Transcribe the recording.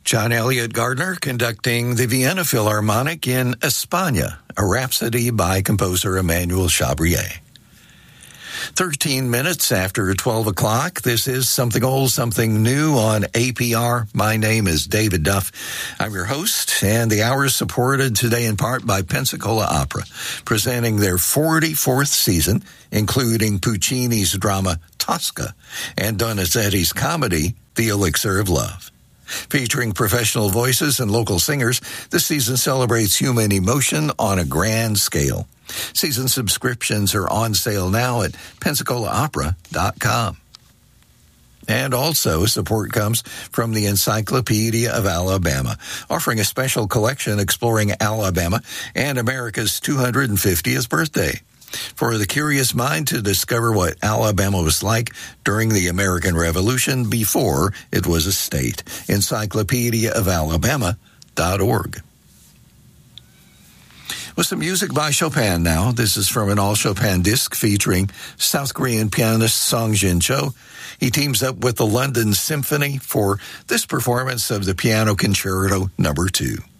John Elliott Gardner conducting the Vienna Philharmonic in España, a rhapsody by composer Emmanuel Chabrier. 13 minutes after 12 o'clock, this is Something Old, Something New on APR. My name is David Duff. I'm your host, and the hour is supported today in part by Pensacola Opera, presenting their 44th season, including Puccini's drama Tosca and Donizetti's comedy The Elixir of Love. Featuring professional voices and local singers, this season celebrates human emotion on a grand scale. Season subscriptions are on sale now at PensacolaOpera.com. And also, support comes from the Encyclopedia of Alabama, offering a special collection exploring Alabama and America's 250th birthday. For the curious mind to discover what Alabama was like during the American Revolution before it was a state. EncyclopediaofAlabama.org. With some music by Chopin now. This is from an all-Chopin disc featuring South Korean pianist Song Jin-cho. He teams up with the London Symphony for this performance of the Piano Concerto No. 2.